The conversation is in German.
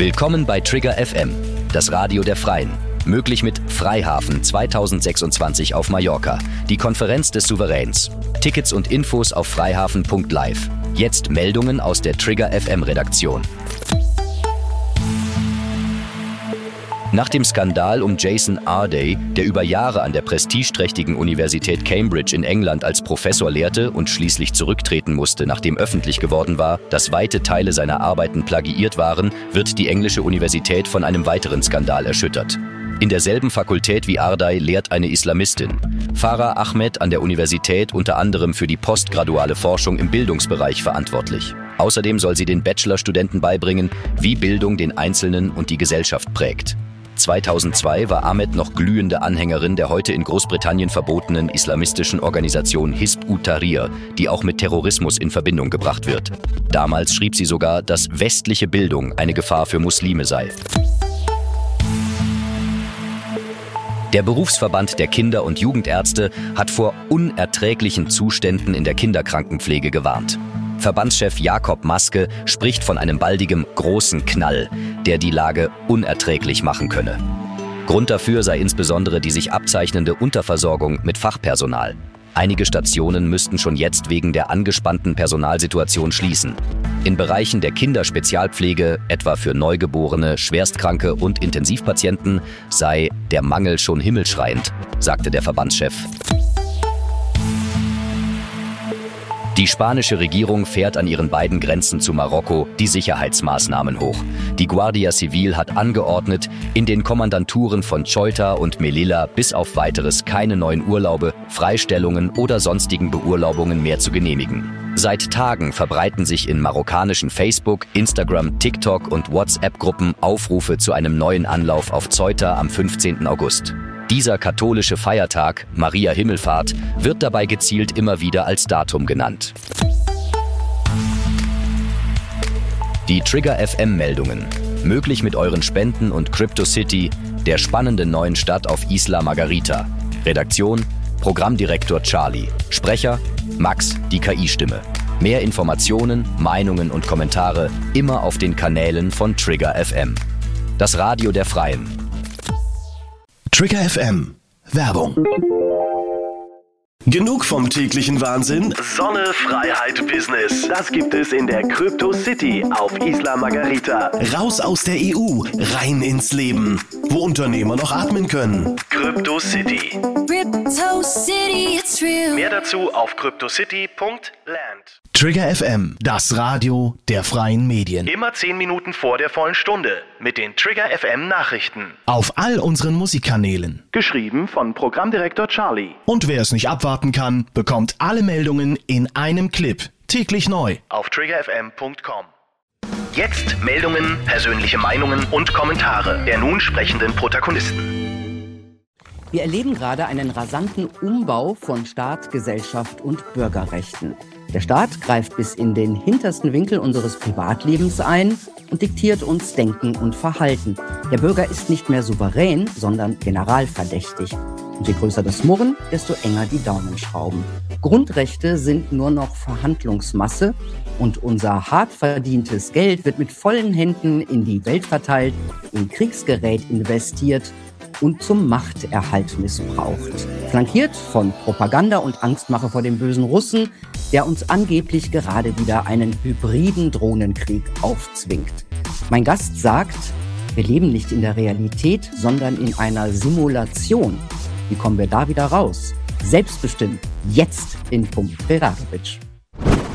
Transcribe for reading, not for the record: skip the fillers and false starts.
Willkommen bei Trigger FM, das Radio der Freien. Möglich mit Freihafen 2026 auf Mallorca, die Konferenz des Souveräns. Tickets und Infos auf freihafen.live. Jetzt Meldungen aus der Trigger FM Redaktion. Nach dem Skandal um Jason Arday, der über Jahre an der prestigeträchtigen Universität Cambridge in England als Professor lehrte und schließlich zurücktreten musste, nachdem öffentlich geworden war, dass weite Teile seiner Arbeiten plagiiert waren, wird die englische Universität von einem weiteren Skandal erschüttert. In derselben Fakultät wie Arday lehrt eine Islamistin. Farah Ahmed an der Universität unter anderem für die postgraduale Forschung im Bildungsbereich verantwortlich. Außerdem soll sie den Bachelorstudenten beibringen, wie Bildung den Einzelnen und die Gesellschaft prägt. 2002 war Ahmed noch glühende Anhängerin der heute in Großbritannien verbotenen islamistischen Organisation Hizb ut-Tahrir, die auch mit Terrorismus in Verbindung gebracht wird. Damals schrieb sie sogar, dass westliche Bildung eine Gefahr für Muslime sei. Der Berufsverband der Kinder- und Jugendärzte hat vor unerträglichen Zuständen in der Kinderkrankenpflege gewarnt. Verbandschef Jakob Maske spricht von einem baldigen großen Knall, der die Lage unerträglich machen könne. Grund dafür sei insbesondere die sich abzeichnende Unterversorgung mit Fachpersonal. Einige Stationen müssten schon jetzt wegen der angespannten Personalsituation schließen. In Bereichen der Kinderspezialpflege, etwa für Neugeborene, Schwerstkranke und Intensivpatienten, sei der Mangel schon himmelschreiend, sagte der Verbandschef. Die spanische Regierung fährt an ihren beiden Grenzen zu Marokko die Sicherheitsmaßnahmen hoch. Die Guardia Civil hat angeordnet, in den Kommandanturen von Ceuta und Melilla bis auf Weiteres keine neuen Urlaube, Freistellungen oder sonstigen Beurlaubungen mehr zu genehmigen. Seit Tagen verbreiten sich in marokkanischen Facebook, Instagram, TikTok und WhatsApp-Gruppen Aufrufe zu einem neuen Anlauf auf Ceuta am 15. August. Dieser katholische Feiertag, Maria Himmelfahrt, wird dabei gezielt immer wieder als Datum genannt. Die Trigger FM-Meldungen. Möglich mit euren Spenden und CryptoCity, der spannenden neuen Stadt auf Isla Margarita. Redaktion: Programmdirektor Charlie. Sprecher: Max, die KI-Stimme. Mehr Informationen, Meinungen und Kommentare immer auf den Kanälen von Trigger FM. Das Radio der Freien. Trigger FM. Werbung. Genug vom täglichen Wahnsinn? Sonne, Freiheit, Business. Das gibt es in der Crypto City auf Isla Margarita. Raus aus der EU, rein ins Leben. Wo Unternehmer noch atmen können. Crypto City. Crypto City, it's real. Mehr dazu auf cryptocity.land. Trigger FM, das Radio der freien Medien. Immer 10 Minuten vor der vollen Stunde mit den Trigger FM Nachrichten. Auf all unseren Musikkanälen. Geschrieben von Programmdirektor Charlie. Und wer es nicht abwarten kann, bekommt alle Meldungen in einem Clip. Täglich neu. Auf triggerfm.com. Jetzt Meldungen, persönliche Meinungen und Kommentare der nun sprechenden Protagonisten. Wir erleben gerade einen rasanten Umbau von Staat, Gesellschaft und Bürgerrechten. Der Staat greift bis in den hintersten Winkel unseres Privatlebens ein und diktiert uns Denken und Verhalten. Der Bürger ist nicht mehr souverän, sondern generalverdächtig. Und je größer das Murren, desto enger die Daumenschrauben. Grundrechte sind nur noch Verhandlungsmasse und unser hart verdientes Geld wird mit vollen Händen in die Welt verteilt, in Kriegsgerät investiert und zum Machterhalt missbraucht. Flankiert von Propaganda und Angstmache vor dem bösen Russen, der uns angeblich gerade wieder einen hybriden Drohnenkrieg aufzwingt. Mein Gast sagt, wir leben nicht in der Realität, sondern in einer Simulation. Wie kommen wir da wieder raus? Selbstbestimmt, jetzt in Punkt Preradovic.